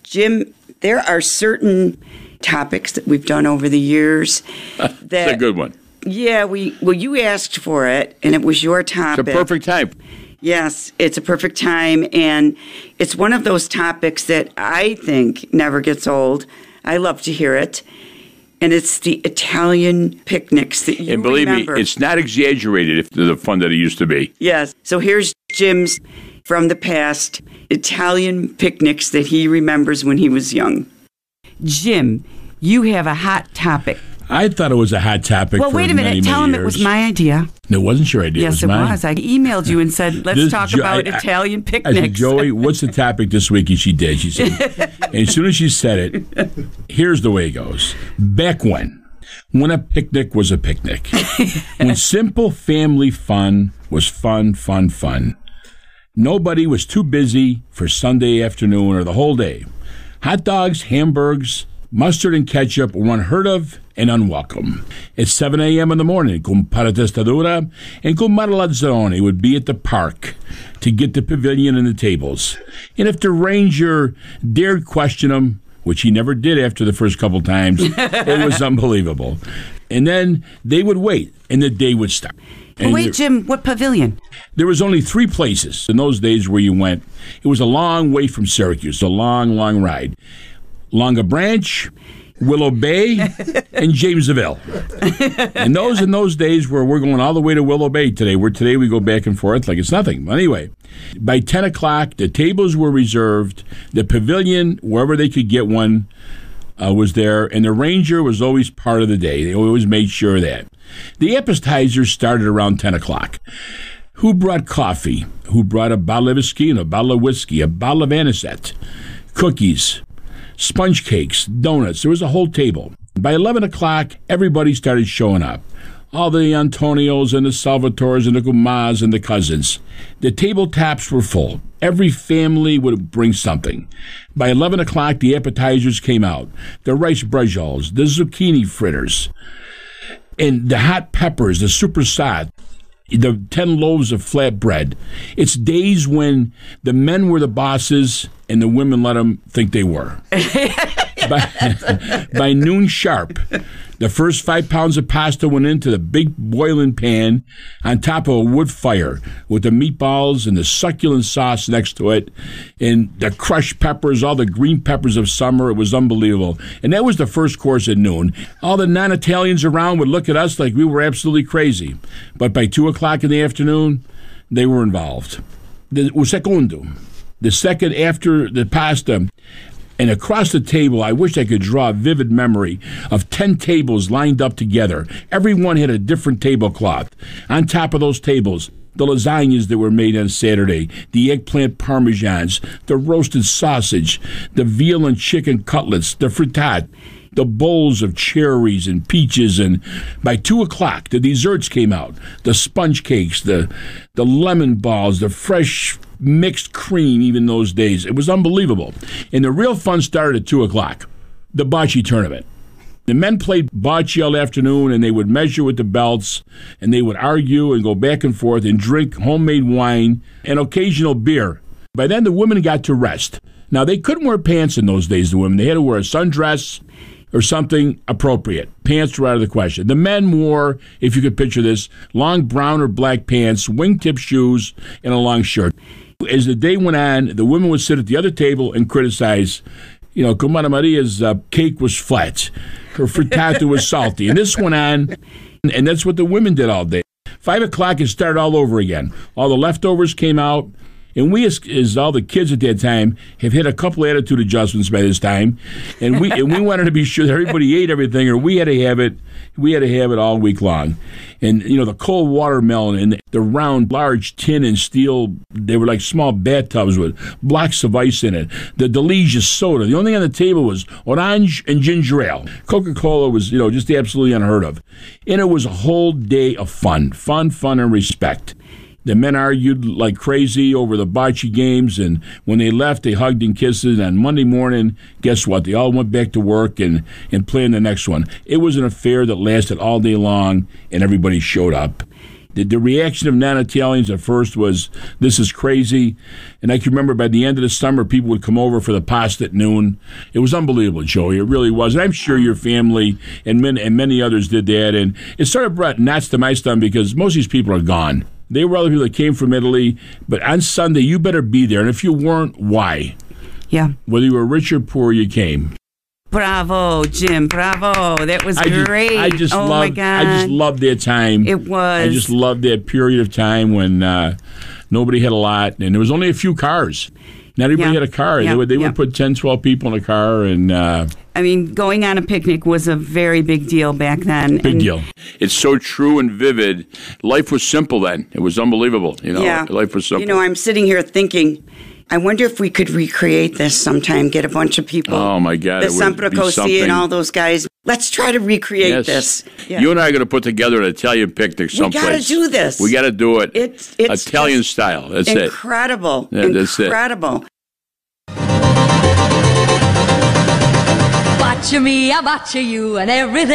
Jim, there are certain topics that we've done over the years. That's a good one. Yeah, you asked for it, and it was your topic. It's a perfect time. Yes, it's a perfect time, and it's one of those topics that I think never gets old. I love to hear it. And it's the Italian picnics that you And believe remember. me, it's not exaggerated if the fun that it used to be. Yes. So here's Jim's from the past Italian picnics that he remembers when he was young. Jim, you have a hot topic. I thought it was a hot topic. Well, for wait a minute. many, Tell many him years. it was my idea. No, it wasn't your idea. Yes, it was mine. was. I emailed you and said, let's talk about Italian I picnics. said, Joey, what's the topic this week? And she did. She said, and as soon as she said it, here's the way it goes. Back when a picnic was a picnic, when simple family fun was fun. Nobody was too busy for Sunday afternoon or the whole day. Hot dogs, hamburgers, mustard and ketchup were unheard of and unwelcome. At 7 a.m. in the morning, Compare Testadura and Compare Lazzaroni would be at the park to get the pavilion and the tables. And if the ranger dared question them, which he never did after the first couple times, it was unbelievable. And then they would wait, and the day would start. But wait, Jim, what pavilion? There was only 3 places in those days where you went. It was a long way from Syracuse, a long ride. Longa Branch, Willow Bay, and Jamesville. And those in those days where we're going all the way to Willow Bay today, where today we go back and forth like it's nothing. But anyway, by 10 o'clock, the tables were reserved. The pavilion, wherever they could get one, was there. And the ranger was always part of the day. They always made sure of that. The appetizers started around 10 o'clock. Who brought coffee? Who brought a bottle of whiskey and a bottle of whiskey, a bottle of anisette, cookies, sponge cakes, donuts. There was a whole table. By 11 o'clock, everybody started showing up. All the Antonios and the Salvatores and the Gumas and the cousins. The tabletops were full. Every family would bring something. By 11 o'clock, the appetizers came out. The rice braciole, the zucchini fritters, and the hot peppers, the supersat, the 10 loaves of flatbread. It's days when the men were the bosses and the women let them think they were. By noon sharp, the first 5 pounds of pasta went into the big boiling pan on top of a wood fire with the meatballs and the succulent sauce next to it and the crushed peppers, all the green peppers of summer. It was unbelievable. And that was the first course at noon. All the non-Italians around would look at us like we were absolutely crazy. But by 2 o'clock in the afternoon, they were involved. The second after the pasta, and across the table, I wish I could draw a vivid memory of 10 tables lined up together. Everyone had a different tablecloth. On top of those tables, the lasagnas that were made on Saturday, the eggplant parmesans, the roasted sausage, the veal and chicken cutlets, the frittata, the bowls of cherries and peaches, and by 2 o'clock, the desserts came out. The sponge cakes, the lemon balls, the fresh mixed cream, even those days. It was unbelievable. And the real fun started at 2 o'clock, the bocce tournament. The men played bocce all afternoon, and they would measure with the belts, and they would argue and go back and forth and drink homemade wine and occasional beer. By then, the women got to rest. Now, they couldn't wear pants in those days, the women. They had to wear a sundress or something appropriate. Pants were out of the question. The men wore, if you could picture this, long brown or black pants, wingtip shoes, and a long shirt. As the day went on, the women would sit at the other table and criticize, Comana Maria's cake was flat. Her frittata was salty. And this went on, and that's what the women did all day. 5 o'clock, it started all over again. All the leftovers came out. And we, as all the kids at that time, have hit a couple attitude adjustments by this time, and we wanted to be sure that everybody ate everything, or we had to have it. We had to have it all week long. And the cold watermelon and the round, large tin and steel, they were like small bathtubs with blocks of ice in it. The delicious soda. The only thing on the table was orange and ginger ale. Coca-Cola was, just absolutely unheard of. And it was a whole day of fun, and respect. The men argued like crazy over the bocce games, and when they left, they hugged and kissed. And on Monday morning, guess what? They all went back to work and planned the next one. It was an affair that lasted all day long, and everybody showed up. The reaction of non-Italians at first was, this is crazy. And I can remember by the end of the summer, people would come over for the pasta at noon. It was unbelievable, Joey. It really was. And I'm sure your family and many others did that. And it sort of brought knots to my stomach because most of these people are gone. They were other people that came from Italy. But on Sunday, you better be there. And if you weren't, why? Yeah. Whether you were rich or poor, you came. Bravo, Jim. Bravo. That was great. My God. I just loved that time. It was. I just loved that period of time when nobody had a lot, and there was only a few cars. Not everybody had a car. They would put 10, 12 people in a car. And I mean, going on a picnic was a very big deal back then. Big deal. It's so true and vivid. Life was simple then. It was unbelievable. Life was simple. I'm sitting here thinking, I wonder if we could recreate this sometime, get a bunch of people. Oh, my God. The Sempracosi and all those guys. Let's try to recreate this. Yeah. You and I are going to put together an Italian picnic someplace. We got to do this. We got to do it. It's Italian style. That's incredible. it. That's incredible. Bacia me, I bacia you, and everything.